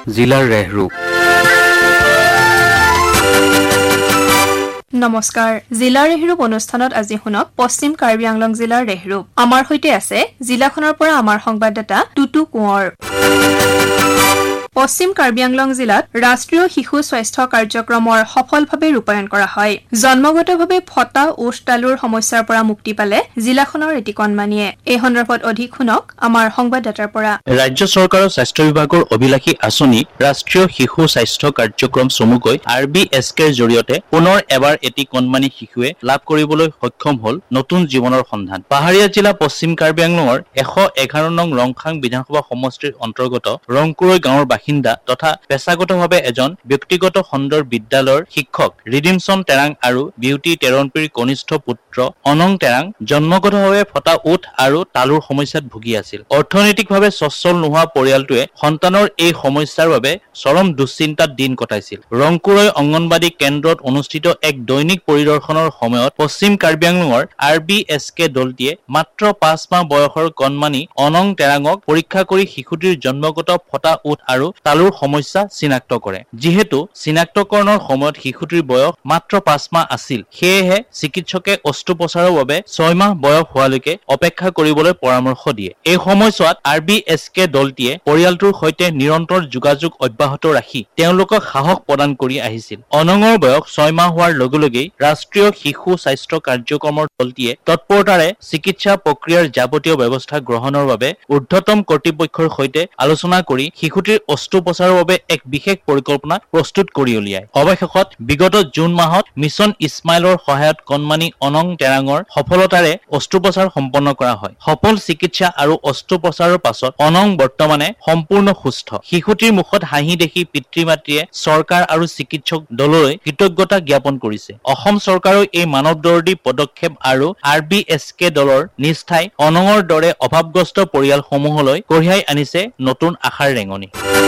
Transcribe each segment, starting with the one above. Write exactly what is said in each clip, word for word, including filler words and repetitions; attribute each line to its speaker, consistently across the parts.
Speaker 1: জিলাৰ ৰেহৰূপ।
Speaker 2: নমস্কাৰ, জিলাৰ ৰেহৰূপ অনুষ্ঠানত আজি শুনক পশ্চিম কাৰ্বি আংলং জিলাৰ ৰেহৰূপ। আমাৰ সৈতে আছে জিলাখনৰ পৰা আমাৰ সংবাদদাতা টুটু কোঁৱৰ। পশ্চিম কাৰ্বি আংলং জিলাত ৰাষ্ট্ৰীয় শিশু স্বাস্থ্য কাৰ্যক্ৰমৰ সফলভাৱে ৰূপায়ণ কৰা হয়। জন্মগতভাৱে ফটা ওঠ তালুৰ সমস্যাৰ পৰা মুক্তি পালে জিলাখনৰ এটি কণমানিয়ে। এই সন্দৰ্ভত অধিক শুনক আমাৰ সংবাদদাতাৰ পৰা।
Speaker 3: ৰাজ্য চৰকাৰৰ স্বাস্থ্য বিভাগৰ অভিলাষী আঁচনি ৰাষ্ট্ৰীয় শিশু স্বাস্থ্য কাৰ্যক্ৰম চমুকৈ আৰ বি এছ কেৰ জৰিয়তে পুনৰ এবাৰ এটি কণমানি শিশুৱে লাভ কৰিবলৈ সক্ষম হল নতুন জীৱনৰ সন্ধান। পাহাৰীয়া জিলা পশ্চিম কাৰ্বি আংলঙৰ এশ এঘাৰ নং ৰংখাং বিধানসভা সমষ্টিৰ অন্তৰ্গত ৰংকুৰৈ গাঁৱৰ বাসিন্দা তথা পেছাগতভাৱে এজন ব্যক্তিগত খণ্ডৰ বিদ্যালয়ৰ শিক্ষক ৰিডিমচন টেৰাং আৰু বিউটি টেৰনপিৰ কনিষ্ঠ পুত্ৰ অনং টেৰাং জন্মগতভাৱে ফটা ওঠ আৰু তালুৰ সমস্যাত ভুগি আছিল। অৰ্থনৈতিকভাৱে সচ্ছল নোহোৱা পৰিয়ালটোৱে সন্তানৰ এই সমস্যাৰ বাবে চৰম দুশ্চিন্তাত দিন কটাইছিল। ৰংকুৰৈ অংগনবাদী কেন্দ্ৰত অনুষ্ঠিত এক দৈনিক পৰিদৰ্শনৰ সময়ত পশ্চিম কাৰ্বি আংলঙৰ আৰ বি এছ কে দলটিয়ে মাত্ৰ পাঁচ মাহ বয়সৰ কণমানি অনং টেৰাঙক পৰীক্ষা কৰি শিশুটিৰ জন্মগত ফটা ওঠ আৰু তালুৰ সমস্যা চিনাক্ত কৰে। যিহেতু চিনাক্তকৰণৰ সময়ত শিশুটিৰ বয়স মাত্ৰ পাঁচ মাহ আছিল, সেয়েহে চিকিৎসকে অস্ত্ৰোপচাৰৰ বাবে ছয় মাহ বয়স হোৱালৈকে অপেক্ষা কৰিবলৈ পৰামৰ্শ দিয়ে। এই সময়ছোৱাত আৰ বি এছ কে দলটিয়ে পৰিয়ালটোৰ সৈতে নিৰন্তৰ যোগাযোগ অব্যাহত ৰাখি তেওঁলোকক সাহস প্ৰদান কৰি আহিছিল। অনঙৰ বয়স ছয় মাহ হোৱাৰ লগে লগেই ৰাষ্ট্ৰীয় শিশু স্বাস্থ্য কাৰ্যক্ৰমৰ দলটিয়ে তৎপৰতাৰে চিকিৎসা প্ৰক্ৰিয়াৰ যাৱতীয় ব্যৱস্থা গ্ৰহণৰ বাবে ঊৰ্ধ্বতম কৰ্তৃপক্ষৰ সৈতে আলোচনা কৰি শিশুটিৰ অস্ত্ৰোপচাৰৰ বাবে এক বিশেষ পৰিকল্পনা প্ৰস্তুত কৰি উলিয়ায়। অৱশেষত বিগত জুন মাহত মিছন ইছমাইলৰ সহায়ত কণমানি অনং টেৰাঙৰ সফলতাৰে অস্ত্ৰোপচাৰ সম্পন্ন কৰা হয়। সফল চিকিৎসা আৰু অস্ত্ৰোপচাৰৰ পাছত অনং বৰ্তমানে সম্পূৰ্ণ সুস্থ। শিশুটিৰ মুখত হাঁহি দেখি পিতৃ মাতৃয়ে চৰকাৰ আৰু চিকিৎসক দললৈ কৃতজ্ঞতা জ্ঞাপন কৰিছে। অসম চৰকাৰৰ এই মানৱদৰ্দী পদক্ষেপ আৰু আৰ বি এছ কে দলৰ নিষ্ঠাই অনঙৰ দৰে অভাৱগ্ৰস্ত পৰিয়ালসমূহলৈ কঢ়িয়াই আনিছে নতুন আশাৰ ৰেঙনি।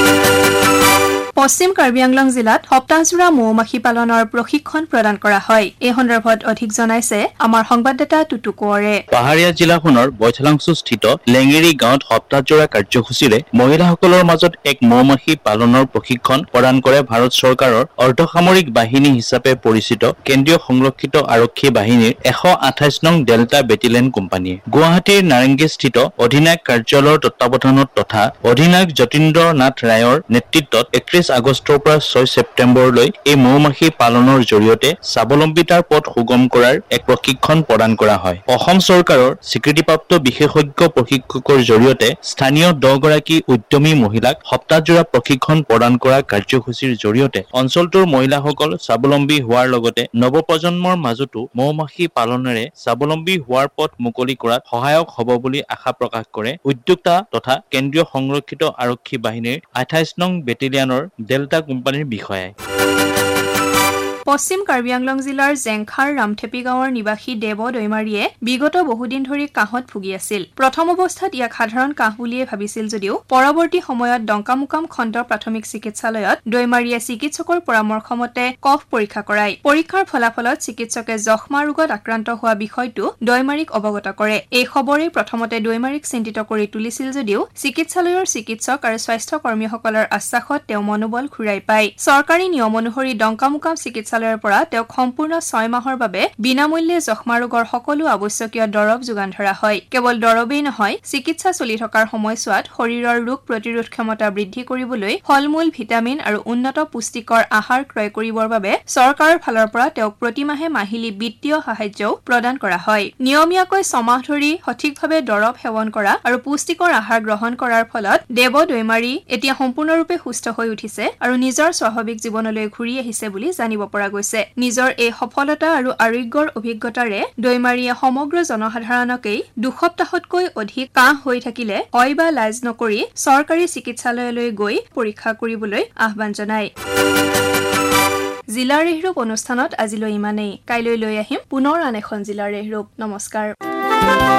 Speaker 2: পশ্চিম কাৰ্বি আংলং জিলাত সপ্তাহজোৰা মৌ মাখি পালনৰ প্ৰশিক্ষণ প্ৰদান কৰা হয়। এই সন্দৰ্ভত অধিক জনাইছে আমাৰ সংবাদদাতা টুটু কোঁৱৰে।
Speaker 3: পাহাৰীয়া জিলাখনৰ বৈথলাংছুস্থিত লেঙেৰী গাঁৱত সপ্তাহজোৰা কাৰ্যসূচীৰে মহিলাসকলৰ মাজত এক মৌ মাখি পালনৰ প্ৰশিক্ষণ প্ৰদান কৰে ভাৰত চৰকাৰৰ অৰ্ধসামৰিক বাহিনী হিচাপে পৰিচিত কেন্দ্ৰীয় সংৰক্ষিত আৰক্ষী বাহিনীৰ এশ আঠাইশ নং ডেল্টা বেটেলিয়ন কোম্পানীয়ে। গুৱাহাটীৰ নাৰেংগীস্থিত অধিনায়ক কাৰ্যালয়ৰ তত্বাৱধানত তথা অধিনায়ক যতীন্দ্ৰ নাথ ৰায়ৰ নেতৃত্বত একত্ৰিশ আগষ্টৰ পৰা ছয় ছেপ্টেম্বৰলৈ এই মৌ মাখি পালনৰ জৰিয়তে স্বাৱলম্বিতাৰ পথ সুগম কৰাৰ এক প্ৰশিক্ষণ প্ৰদান কৰা হয়। অসম চৰকাৰৰ স্বীকৃতিপ্ৰাপ্ত বিশেষজ্ঞ প্ৰশিক্ষকৰ জৰিয়তে স্থানীয় দহগৰাকী উদ্যমী মহিলাক সপ্তাহজোৰা প্ৰশিক্ষণ প্ৰদান কৰা কাৰ্যসূচীৰ জৰিয়তে অঞ্চলটোৰ মহিলাসকল স্বাৱলম্বী হোৱাৰ লগতে নৱপ্ৰজন্মৰ মাজতো মৌ মাখি পালনেৰে স্বাৱলম্বী হোৱাৰ পথ মুকলি কৰাত সহায়ক হ'ব বুলি আশা প্ৰকাশ কৰে উদ্যোক্তা তথা কেন্দ্ৰীয় সংৰক্ষিত আৰক্ষী বাহিনীৰ আঠাইশ নং বেটেলিয়নৰ ডেল্টা কোম্পানীৰ বিষয়াই।
Speaker 2: পশ্চিম কাৰ্বি আংলং জিলাৰ জেংখাৰ ৰামথেপী গাঁৱৰ নিবাসী দেৱ দৈমাৰীয়ে বিগত বহুদিন ধৰি কাহত ভুগি আছিল। প্ৰথম অৱস্থাত ইয়াক সাধাৰণ কাহ বুলিয়ে ভাবিছিল যদিও পৰৱৰ্তী সময়ত ডংকামুকাম খণ্ড প্ৰাথমিক চিকিৎসালয়ত দৈমাৰীয়ে চিকিৎসকৰ পৰামৰ্শ মতে কফ পৰীক্ষা কৰায়। পৰীক্ষাৰ ফলাফলত চিকিৎসকে যক্ষ্মা ৰোগত আক্ৰান্ত হোৱা বিষয়টো দৈমাৰীক অৱগত কৰে। এই খবৰেই প্ৰথমতে দৈমাৰীক চিন্তিত কৰি তুলিছিল যদিও চিকিৎসালয়ৰ চিকিৎসক আৰু স্বাস্থ্য কৰ্মীসকলৰ আশ্বাসত তেওঁ মনোবল ঘূৰাই পায়। চৰকাৰী নিয়ম অনুসৰি ডংকামুকাম চিকিৎসা পৰা তেওঁক সম্পূৰ্ণ ছয় মাহৰ বাবে বিনামূল্যে যক্ষ্মা ৰোগৰ সকলো আৱশ্যকীয় দৰৱ যোগান ধৰা হয়। কেৱল দৰৱেই নহয়, চিকিৎসা চলি থকাৰ সময়ছোৱাত শৰীৰৰ ৰোগ প্ৰতিৰোধ ক্ষমতা বৃদ্ধি কৰিবলৈ ফল-মূল, ভিটামিন আৰু উন্নত পুষ্টিকৰ আহাৰ ক্ৰয় কৰিবৰ বাবে চৰকাৰৰ ফালৰ পৰা তেওঁক প্ৰতিমাহে মাহিলী বিত্তীয় সাহায্যও প্ৰদান কৰা হয়। নিয়মীয়াকৈ ছমাহ ধৰি সঠিকভাৱে দৰৱ সেৱন কৰা আৰু পুষ্টিকৰ আহাৰ গ্ৰহণ কৰাৰ ফলত দেৱ দৈমাৰী এতিয়া সম্পূৰ্ণৰূপে সুস্থ হৈ উঠিছে আৰু নিজৰ স্বাভাৱিক জীৱনলৈ ঘূৰি আহিছে বুলি জানিব পৰা গৈছে। নিজৰ এই সফলতা আৰু আৰোগ্যৰ অভিজ্ঞতাৰে দৈমাৰীয়ে সমগ্ৰ জনসাধাৰণকেই দুসপ্তাহতকৈ অধিক কাহ হৈ থাকিলে হয় বা লাজ নকৰি চৰকাৰী চিকিৎসালয়লৈ গৈ পৰীক্ষা কৰিবলৈ আহ্বান জনায়। জিলাৰ ৰেহৰূপ অনুষ্ঠানত আজিলৈ ইমানেই। কাইলৈ লৈ আহিম পুনৰ আন এখন জিলাৰ ৰেহৰূপ। নমস্কাৰ।